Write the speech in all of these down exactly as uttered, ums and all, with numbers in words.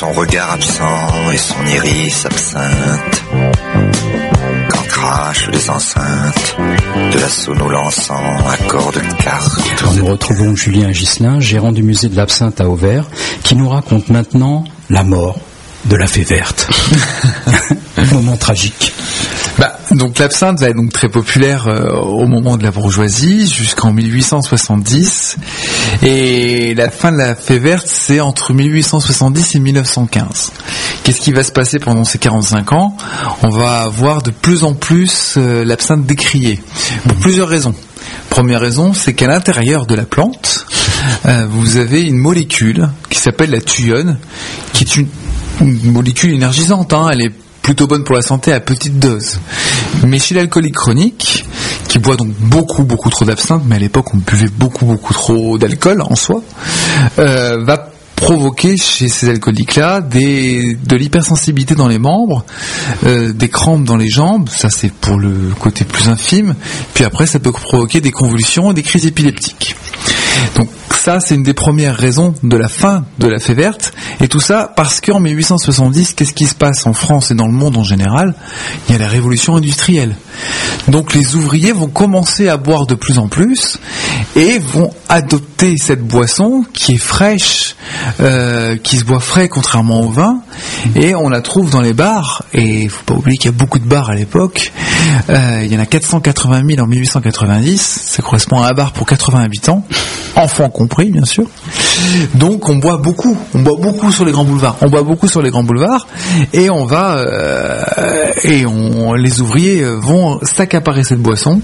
son regard absent et son iris absinthe. Quand crachent les enceintes de la sono-lançant accord de cartes. Nous retrouvons Julien Ghislain, gérant du musée de l'absinthe à Auvers, qui nous raconte maintenant la mort de la fée verte. Moment tragique. Bah, donc l'absinthe va être donc très populaire euh, au moment de la bourgeoisie jusqu'en mille huit cent soixante-dix, et la fin de la fée verte c'est entre mille huit cent soixante-dix et mille neuf cent quinze. Qu'est-ce qui va se passer pendant ces quarante-cinq ans? On va avoir de plus en plus euh, l'absinthe décriée pour plusieurs raisons. Première raison, c'est qu'à l'intérieur de la plante, euh, vous avez une molécule qui s'appelle la thuyone, qui est une, une molécule énergisante, hein, elle est plutôt bonne pour la santé à petite dose. Mais chez l'alcoolique chronique, qui boit donc beaucoup beaucoup trop d'absinthe, mais à l'époque on buvait beaucoup beaucoup trop d'alcool en soi, euh, va provoquer chez ces alcooliques-là des, de l'hypersensibilité dans les membres, euh, des crampes dans les jambes, ça c'est pour le côté plus infime, puis après ça peut provoquer des convulsions et des crises épileptiques. Donc ça c'est une des premières raisons de la fin de la fée verte, et tout ça parce qu'en mille huit cent soixante-dix, qu'est-ce qui se passe en France et dans le monde en général? Il y a la révolution industrielle. Donc les ouvriers vont commencer à boire de plus en plus et vont adopter cette boisson qui est fraîche, euh, qui se boit frais contrairement au vin, et on la trouve dans les bars, et il faut pas oublier qu'il y a beaucoup de bars à l'époque, euh, il y en a quatre cent quatre-vingt mille en mille huit cent quatre-vingt-dix, ça correspond à un bar pour quatre-vingts habitants, enfants compris bien sûr. Donc on boit beaucoup, on boit beaucoup sur les grands boulevards, on boit beaucoup sur les grands boulevards, et on va euh, et on, les ouvriers vont s'accaparer cette boisson,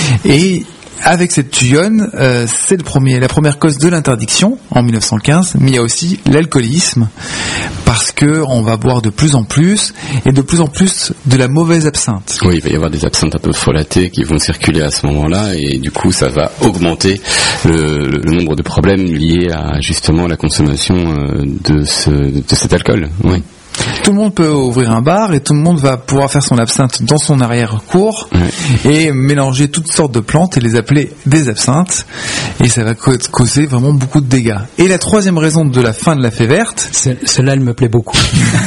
et avec cette thuyone, euh, c'est le premier, la première cause de l'interdiction en mille neuf cent quinze, mais il y a aussi l'alcoolisme, parce que on va boire de plus en plus, et de plus en plus de la mauvaise absinthe. Oui, il va y avoir des absinthes un peu frelatées qui vont circuler à ce moment-là, et du coup ça va augmenter le, le nombre de problèmes liés à justement la consommation de, ce, de cet alcool. Oui. Tout le monde peut ouvrir un bar et tout le monde va pouvoir faire son absinthe dans son arrière-cour, ouais, et mélanger toutes sortes de plantes et les appeler des absinthes, et ça va causer vraiment beaucoup de dégâts. Et la troisième raison de la fin de la fée verte, c'est, celle-là elle me plaît beaucoup.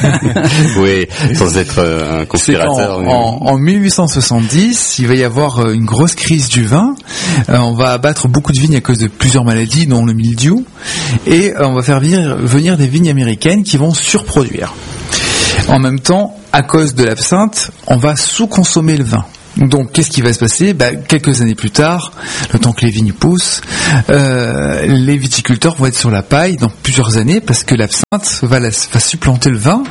Oui, sans être un conspirateur. En, en, en mille huit cent soixante-dix, il va y avoir une grosse crise du vin, euh, on va abattre beaucoup de vignes à cause de plusieurs maladies dont le mildiou, et euh, on va faire venir, venir des vignes américaines qui vont surproduire. En même temps, à cause de l'absinthe, on va sous-consommer le vin. Donc, qu'est-ce qui va se passer? Bah, quelques années plus tard, le temps que les vignes poussent, euh, les viticulteurs vont être sur la paille dans plusieurs années parce que l'absinthe va, la, va supplanter le vin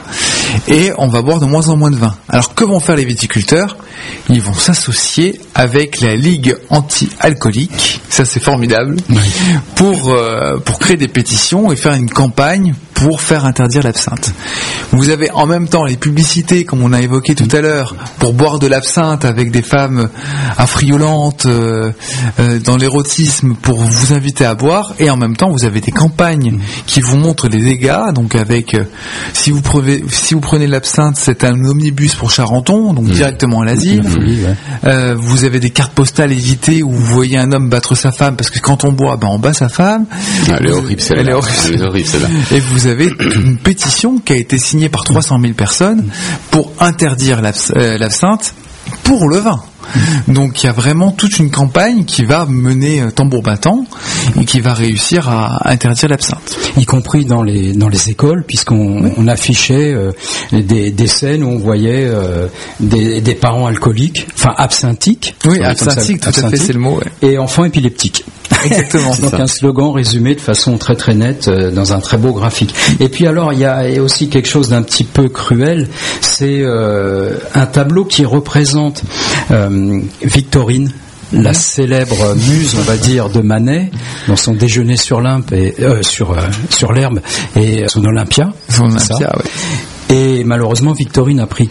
et on va boire de moins en moins de vin. Alors, que vont faire les viticulteurs? Ils vont s'associer avec la Ligue anti-alcoolique, ça c'est formidable, oui, pour, euh, pour créer des pétitions et faire une campagne pour faire interdire l'absinthe. Vous avez en même temps les publicités, comme on a évoqué tout à l'heure, pour boire de l'absinthe avec des femmes affriolantes euh, euh, dans l'érotisme pour vous inviter à boire, et en même temps vous avez des campagnes qui vous montrent les dégâts, donc avec euh, si vous prenez si vous prenez l'absinthe, c'est un omnibus pour Charenton, donc mmh. directement à l'asile. Mmh. Ouais. Euh, vous avez des cartes postales évitées où vous voyez un homme battre sa femme, parce que quand on boit, ben on bat sa femme. Ah, elle est horrible celle-là. Elle est horrible, elle est horrible celle-là. Et vous avez une pétition qui a été signée par trois cent mille personnes pour interdire l'abs- euh, l'absinthe pour le vin. Donc il y a vraiment toute une campagne qui va mener euh, tambour battant et qui va réussir à interdire l'absinthe. Y compris dans les dans les écoles, puisqu'on oui. on affichait euh, des, des scènes où on voyait euh, des, des parents alcooliques, enfin absinthiques. Oui, absinthiques, tout à fait, c'est le mot. Ouais. Et enfants épileptiques. Exactement. Donc un slogan résumé de façon très très nette euh, dans un très beau graphique. Et puis alors il y a aussi quelque chose d'un petit peu cruel, c'est euh, un tableau qui représente euh, Victorine, la célèbre muse, on va dire, de Manet, dans son déjeuner sur l'Olympe et euh, sur euh, sur l'herbe et son Olympia. Son Olympia, oui. Et malheureusement, Victorine a pris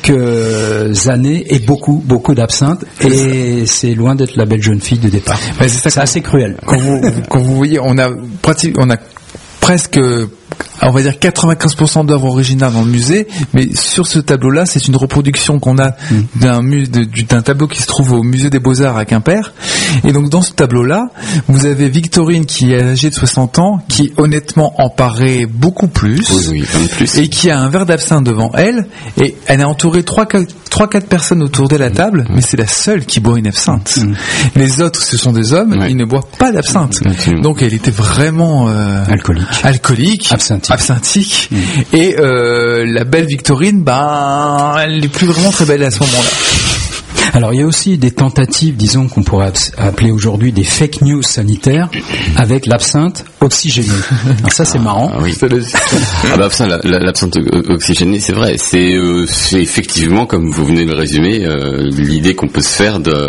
quelques années et beaucoup, beaucoup d'absinthe, et c'est loin d'être la belle jeune fille de départ. Mais c'est ça, c'est assez cruel. Quand vous, quand vous voyez, on a pratique, on a presque on va dire quatre-vingt-quinze pour cent d'œuvres originales dans le musée, mais sur ce tableau-là, c'est une reproduction qu'on a mmh. d'un, mu- de, d'un tableau qui se trouve au musée des Beaux-Arts à Quimper. Et donc dans ce tableau-là, vous avez Victorine qui est âgée de soixante ans, qui honnêtement en paraît beaucoup plus, oui, oui, un plus. Et qui a un verre d'absinthe devant elle, et elle est entourée de trois quatre personnes autour de la table, mmh. mais c'est la seule qui boit une absinthe. Mmh. Les autres, ce sont des hommes, ouais. ils ne boivent pas d'absinthe. Mmh. Donc elle était vraiment euh, alcoolique, alcoolique, absinthique, absinthique. Mmh. et euh, la belle Victorine, bah, elle n'est plus vraiment très belle à ce moment-là. Alors il y a aussi des tentatives, disons qu'on pourrait appeler aujourd'hui des fake news sanitaires avec l'absinthe oxygénée. Alors ça c'est ah, marrant. Ah, oui. ah bah ça, la, la, l'absinthe oxygénée, c'est vrai. C'est, euh, c'est effectivement, comme vous venez de le résumer, euh, l'idée qu'on peut se faire de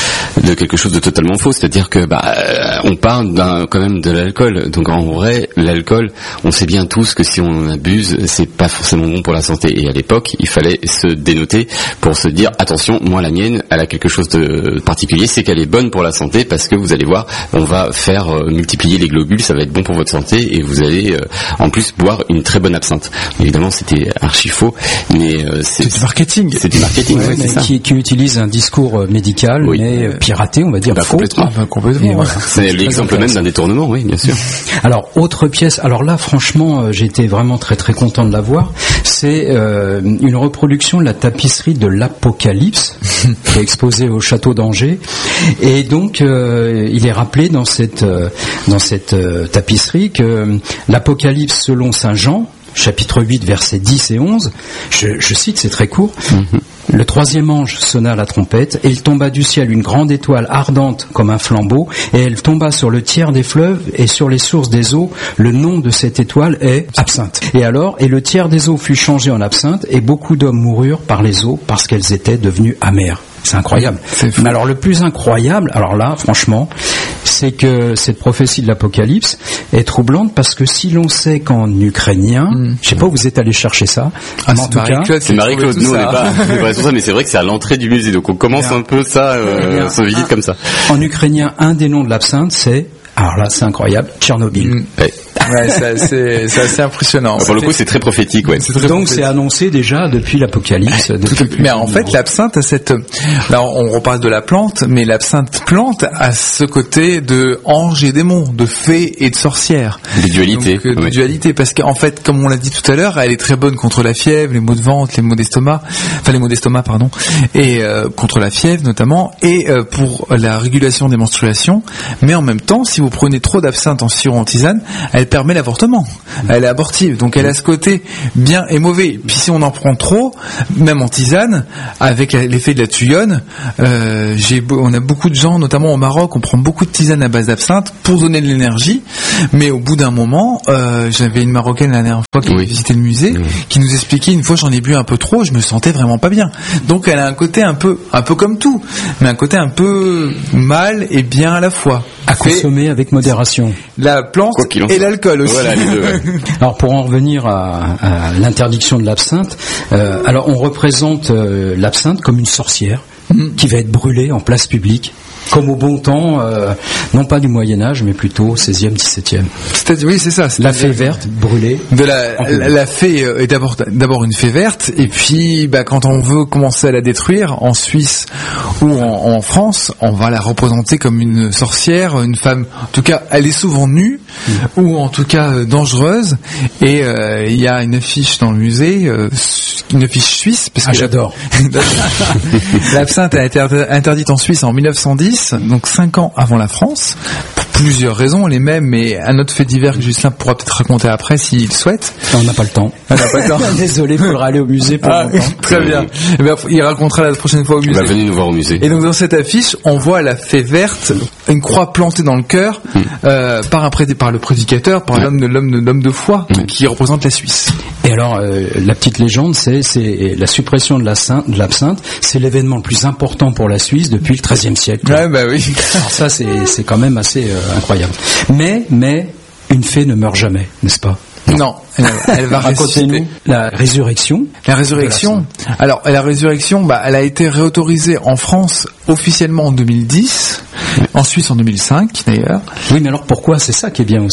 de quelque chose de totalement faux. C'est-à-dire que bah on parle d'un, quand même de l'alcool. Donc en vrai, l'alcool, on sait bien tous que si on en abuse, c'est pas forcément bon pour la santé. Et à l'époque, il fallait se dénoter pour se dire attention, moi la mienne, elle a quelque chose de particulier, c'est qu'elle est bonne pour la santé parce que vous allez voir, on va faire euh, multiplier les globules, ça va être bon pour votre santé et vous allez euh, en plus boire une très bonne absinthe. Évidemment, c'était archi faux, mais euh, c'est, c'est du marketing. C'est du marketing, ouais, ouais, c'est ça. Qui, qui utilise un discours médical, oui. mais euh, piraté, on va dire. Bah, faux. complètement. Ah, bah, complètement. Et voilà. C'est l'exemple même d'un détournement, oui, bien sûr. Alors, autre pièce. Alors là, franchement, j'ai été vraiment très très content de la voir. C'est euh, une reproduction de la tapisserie de l'Apocalypse qui est exposée au château d'Angers. Et donc, euh, il est rappelé dans cette euh, dans cette euh, tapisserie que euh, l'Apocalypse selon Saint Jean, chapitre huit, versets dix et onze, je, je cite, c'est très court. Mm-hmm. Le troisième ange sonna la trompette, et il tomba du ciel une grande étoile ardente comme un flambeau, et elle tomba sur le tiers des fleuves et sur les sources des eaux. Le nom de cette étoile est absinthe. Et alors, et le tiers des eaux fut changé en absinthe, et beaucoup d'hommes moururent par les eaux parce qu'elles étaient devenues amères. C'est incroyable. C'est Mais alors le plus incroyable, alors là, franchement, c'est que cette prophétie de l'Apocalypse est troublante parce que si l'on sait qu'en ukrainien, mmh. je sais pas où vous êtes allé chercher ça, ah, mais en tout Marie-Claude, cas, c'est Marie-Claude. Nous, on n'est pas préparés sur ça, mais c'est vrai que c'est à l'entrée du musée, donc on commence Bien. un peu ça, euh, son visite comme ça. En ukrainien, un des noms de l'absinthe, c'est, alors là, c'est incroyable, Tchernobyl. Mmh. Ouais. Ouais, c'est assez, c'est assez impressionnant. Pour le coup, c'est très prophétique, ouais. C'est très Donc, prophétique. C'est annoncé déjà depuis l'Apocalypse. Depuis mais en fait, l'absinthe a cette, là, on reparle de la plante, mais l'absinthe plante a ce côté de ange et démon, de fée et de sorcière. De dualité. Donc, de ouais. dualité, parce qu'en fait, comme on l'a dit tout à l'heure, elle est très bonne contre la fièvre, les maux de ventre, les maux d'estomac, enfin les maux d'estomac, pardon, et euh, contre la fièvre notamment, et euh, pour la régulation des menstruations. Mais en même temps, si vous prenez trop d'absinthe en sirop en tisane, elle permet l'avortement. Elle est abortive, donc elle a ce côté bien et mauvais. Puis si on en prend trop, même en tisane, avec l'effet de la tuyonne, euh, j'ai, on a beaucoup de gens, notamment au Maroc, on prend beaucoup de tisane à base d'absinthe pour donner de l'énergie, mais au bout d'un moment, euh, j'avais une Marocaine la dernière fois qui oui. visitait le musée, oui. qui nous expliquait, une fois j'en ai bu un peu trop, je me sentais vraiment pas bien. Donc elle a un côté un peu, un peu comme tout, mais un côté un peu mal et bien à la fois. À consommer avec modération. La plante et l'alcool aussi. Voilà, les deux, ouais. Alors pour en revenir à, à l'interdiction de l'absinthe, euh, alors on représente euh, l'absinthe comme une sorcière mmh. qui va être brûlée en place publique. Comme au bon temps, euh, non pas du Moyen-Âge, mais plutôt seizième, dix-septième. C'est-à-dire, oui, c'est ça. C'est la fée verte brûlée. De la, la, la fée est d'abord, d'abord une fée verte, et puis, bah, quand on veut commencer à la détruire, en Suisse ou en, en France, on va la représenter comme une sorcière, une femme, en tout cas, elle est souvent nue, mmh. ou en tout cas euh, dangereuse, et il euh, y a une affiche dans le musée, euh, une affiche suisse, parce ah, que j'adore. L'absinthe a été interdite en Suisse en mille neuf cent dix, donc cinq ans avant la France, pour plusieurs raisons, les mêmes, mais un autre fait divers que Justin pourra peut-être raconter après s'il souhaite. On n'a pas le temps. On n'a pas le temps. Désolé, il faudra aller au musée pour ah, longtemps. Très bien. Eh bien. Il racontera la prochaine fois au musée. Il va venir nous voir au musée. Et donc dans cette affiche, on voit la fée verte, une croix plantée dans le cœur, mm. euh, par un pré- par le prédicateur, par ouais. l'homme de l'homme de l'homme de foi, mm. qui représente la Suisse. Et alors, euh, la petite légende, c'est, c'est la suppression de, la sainte, de l'absinthe. C'est l'événement le plus important pour la Suisse depuis le treizième siècle. Ouais, bah oui. Alors ça, c'est, c'est quand même assez euh, incroyable. Mais, mais, une fée ne meurt jamais, n'est-ce pas ? Non, elle, elle va Racontez-nous la résurrection. La résurrection. La alors, la résurrection, bah, elle a été réautorisée en France officiellement en deux mille dix, en Suisse en deux mille cinq d'ailleurs. Oui, mais alors pourquoi ? C'est ça qui est bien aussi.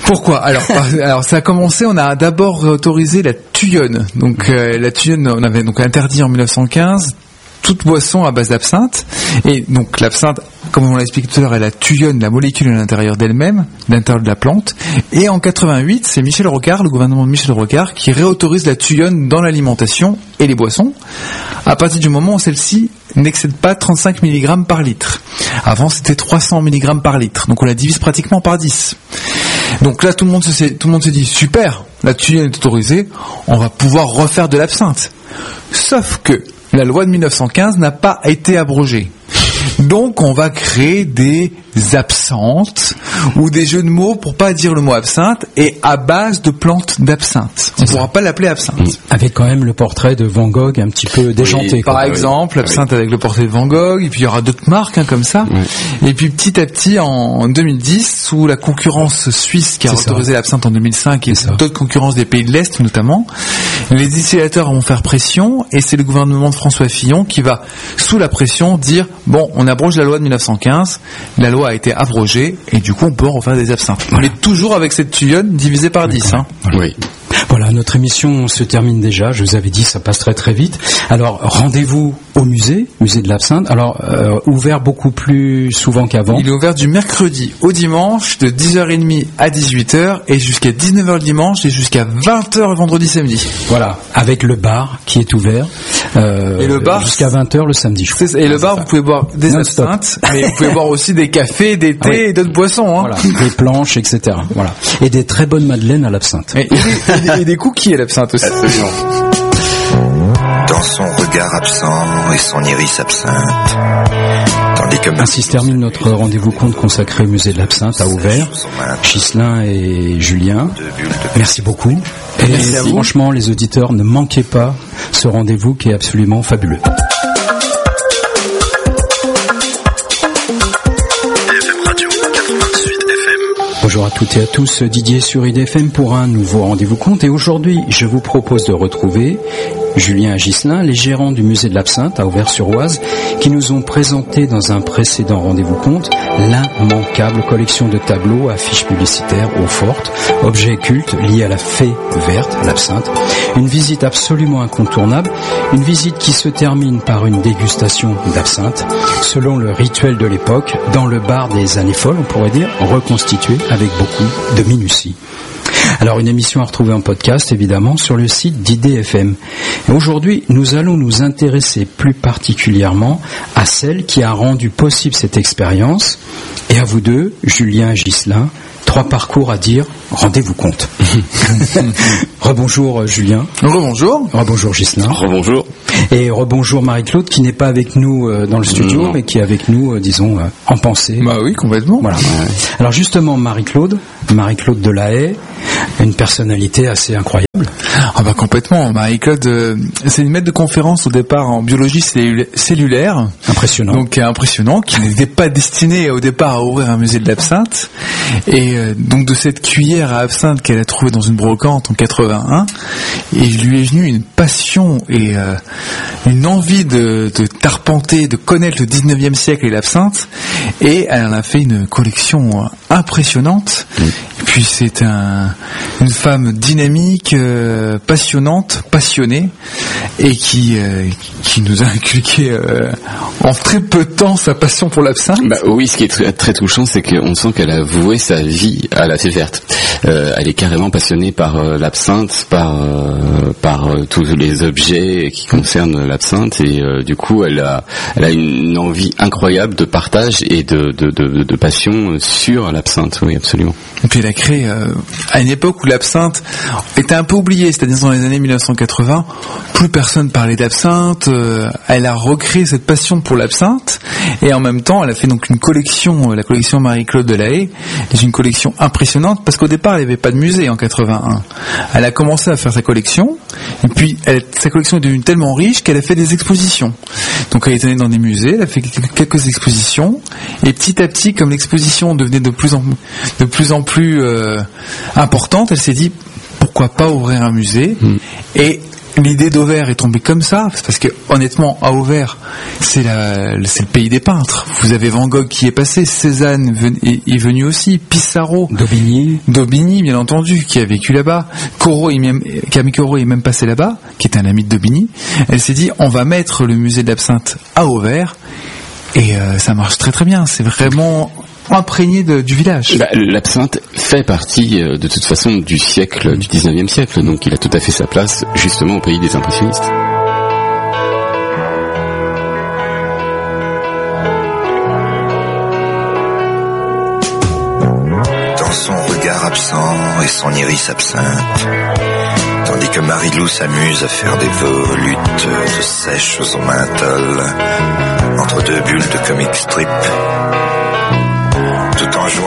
Pourquoi ? Alors, alors ça a commencé, on a d'abord autorisé la tuyonne. Donc euh, la tuyonne, on avait donc interdit en mille neuf cent quinze toute boisson à base d'absinthe. Et donc l'absinthe, comme on l'a expliqué tout à l'heure, elle a tuyonne la molécule à l'intérieur d'elle-même, à l'intérieur de la plante. Et en quatre-vingt-huit, c'est Michel Rocard, le gouvernement de Michel Rocard, qui réautorise la tuyonne dans l'alimentation et les boissons, à partir du moment où celle-ci n'excède pas trente-cinq milligrammes par litre. Avant, c'était trois cents milligrammes par litre. Donc on la divise pratiquement par dix. Donc là, tout le monde se, tout le monde se dit, super, la tuyonne est autorisée, on va pouvoir refaire de l'absinthe. Sauf que la loi de mille neuf cent quinze n'a pas été abrogée. Donc on va créer des absinthes ou des jeux de mots pour pas dire le mot absinthe et à base de plantes d'absinthe. On ne pourra pas l'appeler absinthe. Mmh. Avec quand même le portrait de Van Gogh un petit peu déjanté. Oui, par quoi. exemple, oui. Absinthe oui. avec le portrait de Van Gogh, et puis il y aura d'autres marques hein, comme ça. Oui. Et puis petit à petit en deux mille dix, sous la concurrence suisse qui a c'est autorisé ça. l'absinthe en deux mille cinq et d'autres concurrences des pays de l'Est notamment, les distillateurs vont faire pression et c'est le gouvernement de François Fillon qui va, sous la pression, dire bon, on abroge la loi de mille neuf cent quinze, la loi a été abrogée et du coup on peut en refaire des absinthes. Voilà. Mais toujours avec cette tuyonne divisée par dix. Hein. Oui. Voilà, notre émission se termine déjà. Je vous avais dit, ça passe très très vite. Alors, rendez-vous au musée, musée de l'absinthe. Alors, euh, ouvert beaucoup plus souvent qu'avant. Il est ouvert du mercredi au dimanche, de dix heures trente à dix-huit heures, et jusqu'à dix-neuf heures le dimanche, et jusqu'à vingt heures le vendredi samedi. Voilà, avec le bar qui est ouvert. Euh, et le bar jusqu'à vingt heures le samedi. Je crois. Et le bar, vous pouvez boire des non absinthes, mais vous pouvez boire aussi des cafés, des thés oui. et d'autres boissons. Hein. Voilà, des planches, et cetera. Voilà. Et des très bonnes madeleines à l'absinthe. Et, et, des, et des cookies à l'absinthe aussi. Absolument. Dans son regard absent et son iris absinthe. Tandis que ainsi se termine notre rendez-vous compte consacré au musée de l'absinthe à Auvers. Ghislain et Julien, merci beaucoup. Et merci franchement, les auditeurs, ne manquez pas ce rendez-vous qui est absolument fabuleux. Bonjour à toutes et à tous, Didier sur I D F M pour un nouveau rendez-vous compte. Et aujourd'hui, je vous propose de retrouver Julien et Ghislain, les gérants du musée de l'absinthe à Auvers-sur-Oise, qui nous ont présenté dans un précédent rendez-vous compte l'immanquable collection de tableaux, affiches publicitaires, eau forte, objets cultes liés à la fée verte, l'absinthe. Une visite absolument incontournable, une visite qui se termine par une dégustation d'absinthe, selon le rituel de l'époque, dans le bar des années folles, on pourrait dire, reconstitué avec beaucoup de minutie. Alors une émission à retrouver en podcast évidemment sur le site d'I D F M. Et aujourd'hui, nous allons nous intéresser plus particulièrement à celle qui a rendu possible cette expérience. Et à vous deux, Julien et Ghislain, trois parcours à dire, rendez-vous compte. Rebonjour Julien. Rebonjour. Rebonjour Ghislain. Rebonjour. Et rebonjour Marie-Claude qui n'est pas avec nous euh, dans le studio, non. mais qui est avec nous, euh, disons, euh, en pensée. Bah oui, complètement. Voilà. Alors justement, Marie-Claude, Marie-Claude Delahaye, une personnalité assez incroyable. Ah bah complètement. Marie-Claude, euh, c'est une maître de conférence au départ en biologie cellula- cellulaire. Impressionnant. Donc impressionnant, qui n'était pas destinée au départ à ouvrir un musée de l'absinthe. Et euh, donc de cette cuillère à absinthe qu'elle a trouvée dans une brocante en quatre-vingt-un, et il lui est venu une passion et euh, une envie de, de d'arpenter, de connaître le dix-neuvième siècle et l'absinthe, et elle en a fait une collection impressionnante. Mmh. Et puis c'est un, une femme dynamique, euh, passionnante, passionnée, et qui euh, qui nous a inculqué euh, en très peu de temps sa passion pour l'absinthe. Bah oui, ce qui est très, très touchant, c'est qu'on sent qu'elle a voué sa vie à la fée verte. Euh, elle est carrément passionnée par euh, l'absinthe, par euh, par euh, tous les objets qui concernent l'absinthe, et euh, du coup, elle a elle a une envie incroyable de partage et de de de, de passion sur l'absinthe. Oui, absolument. Et puis elle a créé euh, à une époque où l'absinthe était un peu oubliée, c'est-à-dire dans les années mille neuf cent quatre-vingts, plus personne parlait d'absinthe. Euh, elle a recréé cette passion pour l'absinthe, et en même temps, elle a fait donc une collection, euh, la collection Marie-Claude Delahaye, c'est une collection impressionnante parce qu'au départ, elle n'avait pas de musée en quatre-vingt-un. Elle a commencé à faire sa collection, et puis elle, sa collection est devenue tellement riche qu'elle a fait des expositions. Donc elle est allée dans des musées, elle a fait quelques expositions, et petit à petit, comme l'exposition devenait de plus en de plus en plus euh, importante, elle s'est dit pourquoi pas ouvrir un musée. Mmh. Et l'idée d'Auvers est tombée comme ça, c'est parce que honnêtement, à Auvers, c'est la, c'est le pays des peintres. Vous avez Van Gogh qui est passé, Cézanne est, est venu aussi, Pissarro, Daubigny, Daubigny, bien entendu, qui a vécu là-bas. Corot, est même, Camille Corot est même passé là-bas, qui est un ami de Daubigny. Elle s'est dit, on va mettre le musée de l'absinthe à Auvers, et euh, ça marche très très bien. C'est vraiment imprégné de, du village. Bah, l'absinthe fait partie euh, de toute façon du siècle, du dix-neuvième siècle, donc il a tout à fait sa place justement au pays des impressionnistes. Dans son regard absent et son iris absinthe, tandis que Marie-Lou s'amuse à faire des volutes de sèches au menthol entre deux bulles de comic strip, tout en jouant